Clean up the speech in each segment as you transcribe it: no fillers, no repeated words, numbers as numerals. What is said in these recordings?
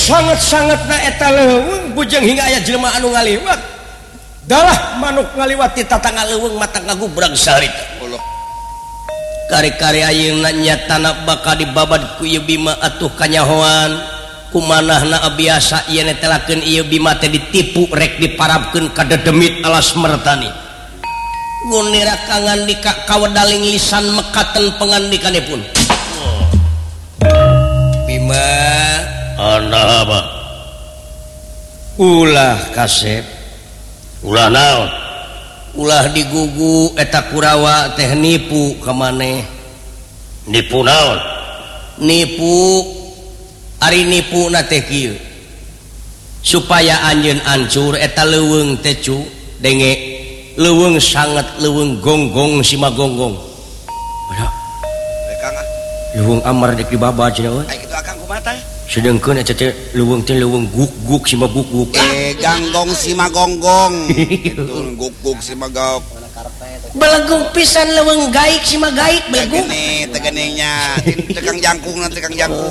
sangat-sangat eta leuweung bujang hingga aya jelema anu ngaliwat dalah manuk ngaliwati tatangga leuweung mata ngagubrag sarita kari-kari ayeuna nyatana bakal dibabad ku ieu Bima atuh kanyahoan kumanahna biasa ieu netelakeun ieu Bima teh ditipu rek diparabkeun ka dedemit alas mertani ngunira kangandika kawedaling lisan mekaten pangandikanipun Bima anda apa ulah kasep ulah naon ulah digugu eta Kurawa teh nipu ka maneh nipu naon nipu ari nipu na teh kieu supaya anjeun ancur eta leuweung teh cu denge leuweung sangat leuweung gonggong si magonggong leuweung amar dek dibaba cenah we ai kitu akang kumaha teh sedengkeun eta teh leuweung guk-guk si maguk-guk ganggong si magonggong kitu guk-guk si magok beleguk pisan leuweung gaik si magaik beleguk tegeningnya tekang jangkung nanti tekang jangkung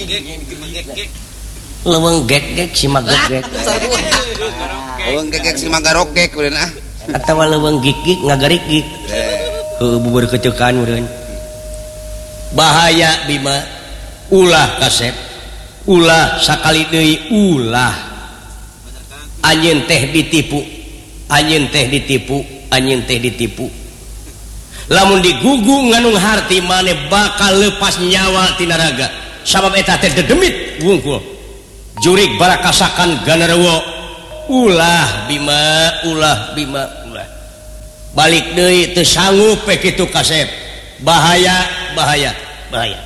leuweung gek-gek si magok-gek leuweung gek-gek si magarok-gek ureun ah atawa leuweung gik-gik ngagarik-gik heuh bubar keceukan ureun bahaya Bima ulah kasep ulah sakali deui ulah anjeun teh ditipu anjeun teh ditipu anjeun teh ditipu lamun digugu nganung harti maneh bakal leupas nyawa tina raga sabab eta teh dedemit wungkul jurig barakasakan ganarewo ulah Bima ulah Bima ulah balik deui teu sanggup we kitu kasep bahaya bahaya bahaya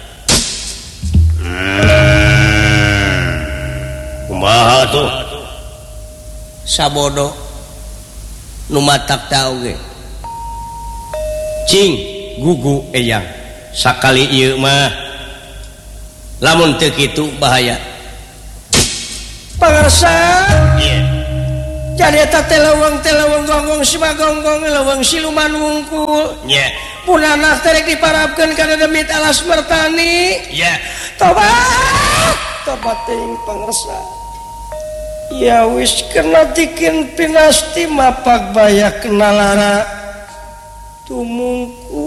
kumaha tuh sabodo nu matak tau ge cing gugu eyang sakali ieu mah lamun teu kitu bahaya pangarsa jadi eta teh leuweung gonggong si magonggong leuweung siluman wungkul nya punana teh rek diparabkeun kana demit alas mertani ya tobat teuing pangarsa ya wis kena dikin pinasti mapak baya kenalara tumungku